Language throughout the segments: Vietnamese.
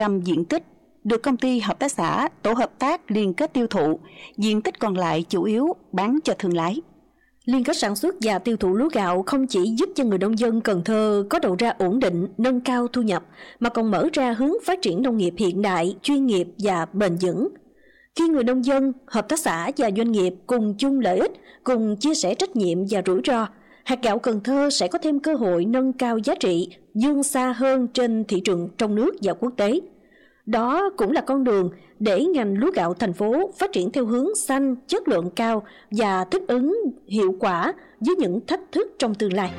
50% diện tích được công ty hợp tác xã, tổ hợp tác liên kết tiêu thụ, diện tích còn lại chủ yếu bán cho thương lái. Liên kết sản xuất và tiêu thụ lúa gạo không chỉ giúp cho người nông dân Cần Thơ có đầu ra ổn định, nâng cao thu nhập, mà còn mở ra hướng phát triển nông nghiệp hiện đại, chuyên nghiệp và bền vững. Khi người nông dân, hợp tác xã và doanh nghiệp cùng chung lợi ích, cùng chia sẻ trách nhiệm và rủi ro, hạt gạo Cần Thơ sẽ có thêm cơ hội nâng cao giá trị, vươn xa hơn trên thị trường trong nước và quốc tế. Đó cũng là con đường để ngành lúa gạo thành phố phát triển theo hướng xanh, chất lượng cao và thích ứng hiệu quả với những thách thức trong tương lai.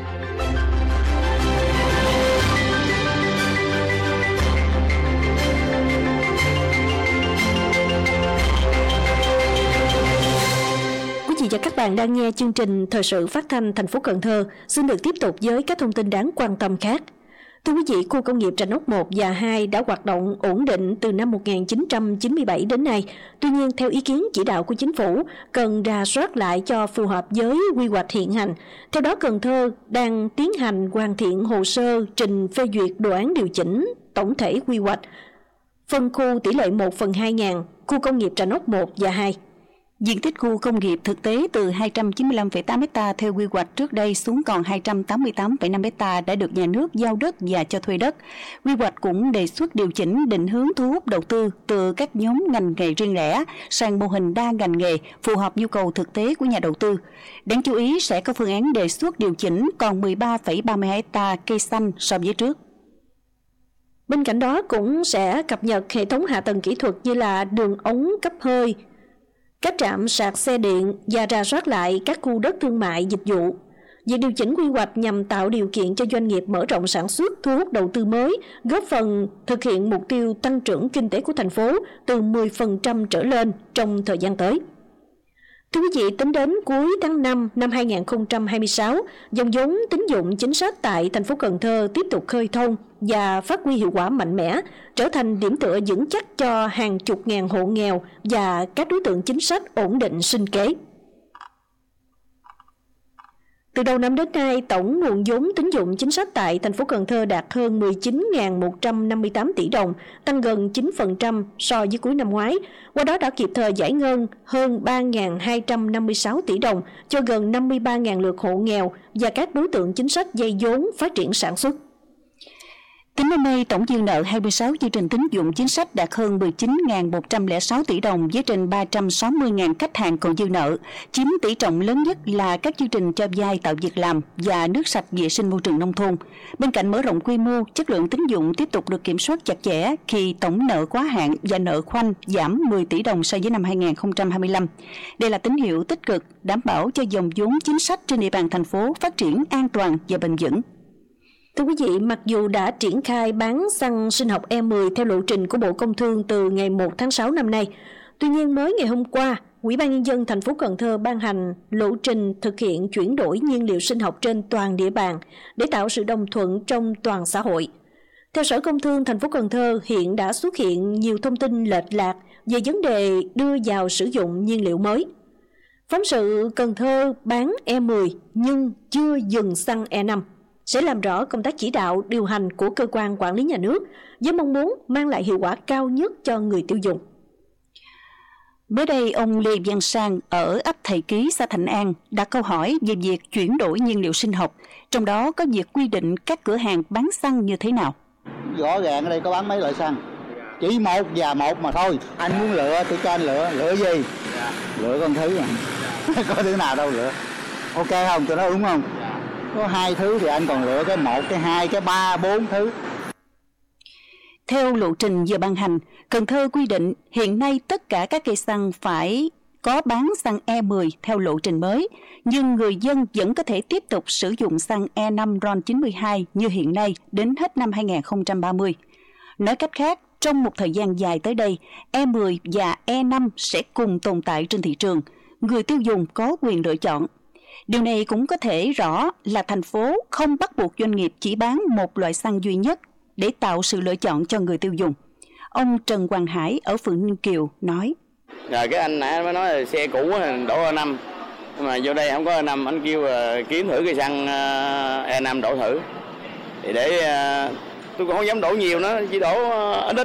Quý vị và các bạn đang nghe chương trình Thời sự phát thanh thành phố Cần Thơ. Xin được tiếp tục với các thông tin đáng quan tâm khác. Thưa quý vị, khu công nghiệp Rạch Ốc 1 và 2 đã hoạt động ổn định từ năm 1997 đến nay. Tuy nhiên, theo ý kiến chỉ đạo của chính phủ, cần rà soát lại cho phù hợp với quy hoạch hiện hành. Theo đó, Cần Thơ đang tiến hành hoàn thiện hồ sơ trình phê duyệt đồ án điều chỉnh tổng thể quy hoạch, phân khu tỷ lệ 1/2000, khu công nghiệp Rạch Ốc 1 và 2. Diện tích khu công nghiệp thực tế từ 295,8 ha theo quy hoạch trước đây xuống còn 288,5 ha đã được nhà nước giao đất và cho thuê đất. Quy hoạch cũng đề xuất điều chỉnh định hướng thu hút đầu tư từ các nhóm ngành nghề riêng lẻ sang mô hình đa ngành nghề phù hợp nhu cầu thực tế của nhà đầu tư. Đáng chú ý sẽ có phương án đề xuất điều chỉnh còn 13,32 ha cây xanh so với trước. Bên cạnh đó cũng sẽ cập nhật hệ thống hạ tầng kỹ thuật như là đường ống cấp hơi, các trạm sạc xe điện và rà soát lại các khu đất thương mại dịch vụ. Việc điều chỉnh quy hoạch nhằm tạo điều kiện cho doanh nghiệp mở rộng sản xuất, thu hút đầu tư mới, góp phần thực hiện mục tiêu tăng trưởng kinh tế của thành phố từ 10% trở lên trong thời gian tới. Thưa quý vị, tính đến cuối tháng 5 năm 2026, dòng vốn tín dụng chính sách tại thành phố Cần Thơ tiếp tục khơi thông và phát huy hiệu quả mạnh mẽ, trở thành điểm tựa vững chắc cho hàng chục ngàn hộ nghèo và các đối tượng chính sách ổn định sinh kế. Từ đầu năm đến nay, tổng nguồn vốn tín dụng chính sách tại thành phố Cần Thơ đạt hơn 19.158 tỷ đồng, tăng gần 9% so với cuối năm ngoái. Qua đó đã kịp thời giải ngân hơn 3.256 tỷ đồng cho gần 53.000 lượt hộ nghèo và các đối tượng chính sách vay vốn phát triển sản xuất. Tính đến nay, tổng dư nợ 26 chương trình tín dụng chính sách đạt hơn 19.106 tỷ đồng với trên 360.000 khách hàng còn dư nợ. Chiếm tỷ trọng lớn nhất là các chương trình cho vay tạo việc làm và nước sạch vệ sinh môi trường nông thôn. Bên cạnh mở rộng quy mô, chất lượng tín dụng tiếp tục được kiểm soát chặt chẽ khi tổng nợ quá hạn và nợ khoanh giảm 10 tỷ đồng so với năm 2025. Đây là tín hiệu tích cực, đảm bảo cho dòng vốn chính sách trên địa bàn thành phố phát triển an toàn và bền vững. Thưa quý vị, mặc dù đã triển khai bán xăng sinh học E10 theo lộ trình của Bộ Công Thương từ ngày 1 tháng 6 năm nay, tuy nhiên mới ngày hôm qua, Ủy ban Nhân dân thành phố Cần Thơ ban hành lộ trình thực hiện chuyển đổi nhiên liệu sinh học trên toàn địa bàn để tạo sự đồng thuận trong toàn xã hội. Theo Sở Công Thương thành phố Cần Thơ, hiện đã xuất hiện nhiều thông tin lệch lạc về vấn đề đưa vào sử dụng nhiên liệu mới. Phóng sự Cần Thơ bán E10 nhưng chưa dừng xăng E5 sẽ làm rõ công tác chỉ đạo, điều hành của cơ quan quản lý nhà nước với mong muốn mang lại hiệu quả cao nhất cho người tiêu dùng. Mới đây, ông Lê Văn Sang ở ấp Thầy Ký, xã Thạnh An đặt câu hỏi về việc chuyển đổi nhiên liệu sinh học, trong đó có việc quy định các cửa hàng bán xăng như thế nào. Rõ ràng ở đây có bán mấy loại xăng, chỉ một và một mà thôi. Anh muốn lựa tôi cho anh lựa gì? Lựa con thứ à. Có thứ nào đâu lựa. Ok không, cho nó đúng không? Có 2 thứ thì anh còn lựa cái 1, cái 2, cái 3, 4 thứ. Theo lộ trình vừa ban hành, Cần Thơ quy định hiện nay tất cả các cây xăng phải có bán xăng E10 theo lộ trình mới, nhưng người dân vẫn có thể tiếp tục sử dụng xăng E5 RON92 như hiện nay đến hết năm 2030. Nói cách khác, trong một thời gian dài tới đây, E10 và E5 sẽ cùng tồn tại trên thị trường. Người tiêu dùng có quyền lựa chọn. Điều này cũng có thể rõ là thành phố không bắt buộc doanh nghiệp chỉ bán một loại xăng duy nhất để tạo sự lựa chọn cho người tiêu dùng. Ông Trần Hoàng Hải ở phường Ninh Kiều nói. Rồi cái anh nãy mới nói là xe cũ đổ E5, nhưng mà vô đây không có E5, anh kêu kiếm thử cây xăng E5 đổ thử. Thì để tôi cũng không dám đổ nhiều nữa, chỉ đổ ít ít.